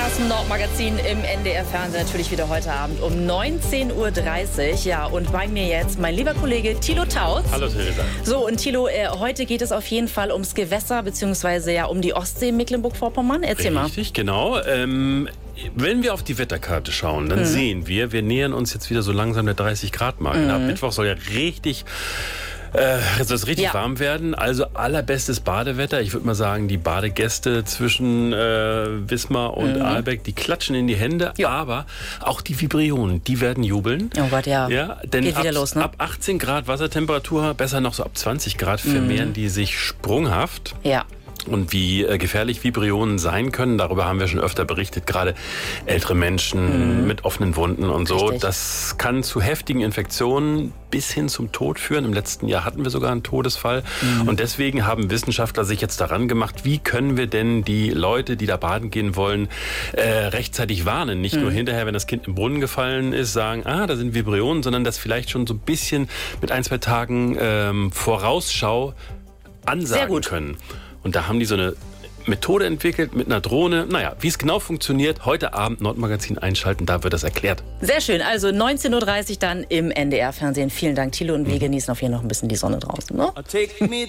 Das Nordmagazin im NDR-Fernsehen natürlich wieder heute Abend um 19.30 Uhr. Ja, und bei mir jetzt mein lieber Kollege Thilo Tautz. Hallo Theresa. So, und Thilo, heute geht es auf jeden Fall ums Gewässer, beziehungsweise ja um die Ostsee Mecklenburg-Vorpommern. Erzähl mal. Richtig, genau. Wenn wir auf die Wetterkarte schauen, dann sehen wir nähern uns jetzt wieder so langsam der 30-Grad-Marke. Ab Mittwoch soll ja richtig... soll es richtig warm werden, also allerbestes Badewetter. Ich würde mal sagen, die Badegäste zwischen Wismar und Ahlbeck, die klatschen in die Hände, aber auch die Vibrionen, die werden jubeln. Oh Gott, ja. Denn geht wieder los, ne? Ab 18 Grad Wassertemperatur, besser noch so ab 20 Grad, vermehren die sich sprunghaft. Ja. Und wie gefährlich Vibrionen sein können, darüber haben wir schon öfter berichtet, gerade ältere Menschen mit offenen Wunden und so. Richtig. Das kann zu heftigen Infektionen bis hin zum Tod führen. Im letzten Jahr hatten wir sogar einen Todesfall. Und deswegen haben Wissenschaftler sich jetzt daran gemacht, wie können wir denn die Leute, die da baden gehen wollen, rechtzeitig warnen. Nicht nur hinterher, wenn das Kind im Brunnen gefallen ist, sagen, da sind Vibrionen, sondern das vielleicht schon so ein bisschen mit 1-2 Tagen Vorausschau ansagen können. Und da haben die so eine Methode entwickelt mit einer Drohne. Naja, wie es genau funktioniert, heute Abend Nordmagazin einschalten, da wird das erklärt. Sehr schön, also 19.30 Uhr dann im NDR-Fernsehen. Vielen Dank, Thilo, und wir genießen auf jeden Fall noch ein bisschen die Sonne draußen. Ne? Take me